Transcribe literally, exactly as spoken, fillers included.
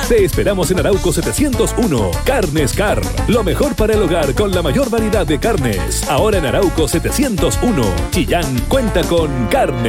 Te esperamos en Arauco setecientos uno. Carnes Car. Lo mejor para el hogar con la mayor variedad de carnes. Ahora en Arauco setecientos uno. Chillán cuenta con Carne